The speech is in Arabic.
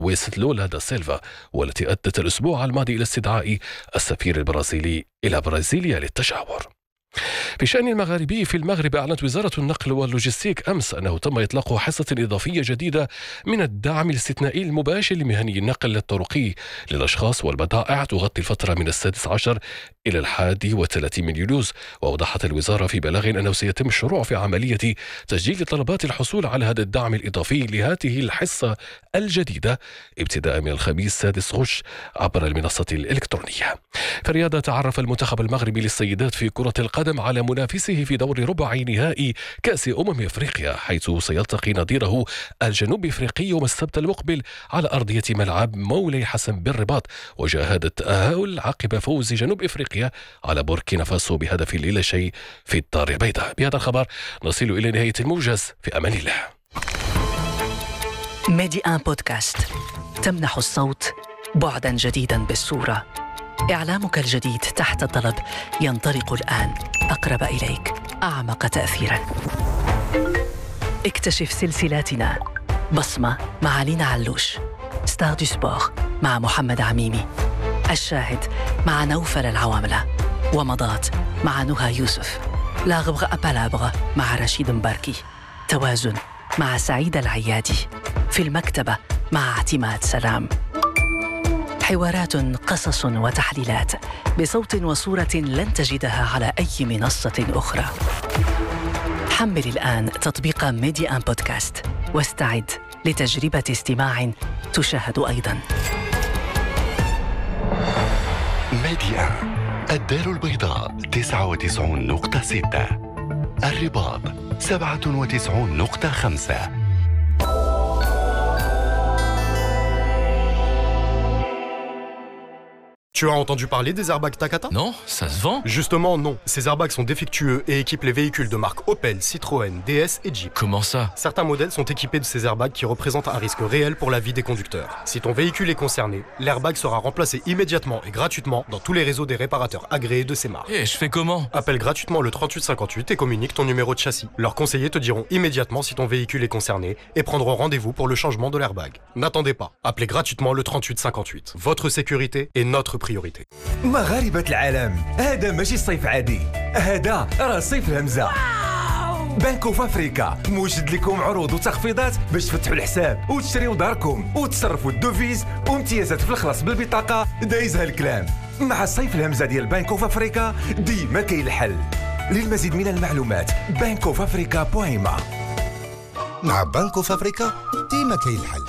لويس لولا دا سيلفا، والتي أدت الأسبوع الماضي إلى استدعاء السفير البرازيلي إلى برازيليا للتشاور. في شأن المغاربي في المغرب، أعلنت وزارة النقل واللوجستيك أمس أنه تم إطلاق حصة إضافية جديدة من الدعم الاستثنائي المباشر لمهني النقل الطرقي للأشخاص والبضائع، تغطي الفترة من 16 إلى 31 من يوليوز. وأوضحت الوزارة في بلاغ أنه سيتم الشروع في عملية تسجيل طلبات الحصول على هذا الدعم الإضافي لهذه الحصة الجديدة ابتداء من الخميس 6 غش عبر المنصة الإلكترونية. في الرياضة، تعرف المنتخب المغربي للسيدات في كرة القدم على منافسه في دور ربع نهائي كأس أفريقيا، حيث سيلتقي نظيره الجنوب أفريقي يوم السبت المقبل على أرضية ملعب مولاي حسن بالرباط، وشاهد التأهل عقب فوز جنوب أفريقيا على بوركينا فاسو بهدف لا شيء في الدار البيضاء. بهذا الخبر نصل إلى نهاية الموجز، في أمان الله. ميدي آن بودكاست تمنح الصوت بعدا جديدا بالصورة. إعلامك الجديد تحت الطلب ينطلق الآن، أقرب إليك، أعمق تأثيرا. اكتشف سلسلاتنا: بصمة مع لينا علوش، ستار دو سبور مع محمد عميمي، الشاهد مع نوفل العواملة، ومضات مع نهى يوسف، لاغبغ أبالابغ مع رشيد مباركي، توازن مع سعيد العيادي، في المكتبة مع اعتماد سلام. حوارات، قصص وتحليلات بصوت وصورة لن تجدها على أي منصة أخرى. حمل الآن تطبيق ميدي آن بودكاست واستعد لتجربة استماع تشاهد أيضا. ميدي آن، الدار البيضاء 99.6، الرباط 97.5. Tu as entendu parler des airbags Takata ? Non, ça se vend ? Justement non, ces airbags sont défectueux et équipent les véhicules de marque Opel, Citroën, DS et Jeep. Comment ça ? Certains modèles sont équipés de ces airbags qui représentent un risque réel pour la vie des conducteurs. Si ton véhicule est concerné, l'airbag sera remplacé immédiatement et gratuitement dans tous les réseaux des réparateurs agréés de ces marques. Et je fais comment ? Appelle gratuitement le 3858 et communique ton numéro de châssis. Leurs conseillers te diront immédiatement si ton véhicule est concerné et prendront rendez-vous pour le changement de l'airbag. N'attendez pas, appelez gratuitement le 3858. Votre sécurité est notre priorité. مغاربة العالم، هذا ماشي صيف عادي، هذا راه صيف الهمزة. بنك اوف افريكا موجد لكم عروض وتخفيضات باش تفتحوا الحساب وتشريوا داركم وتصرفوا الدوفيز وامتيازات في الخلاص بالبطاقة. دايزها الكلام. مع الصيف الهمزة ديال بنك اوف افريكا ديما كاين الحل. للمزيد من المعلومات bankofafrica.ma. مع بنك اوف افريكا ديما كاين الحل.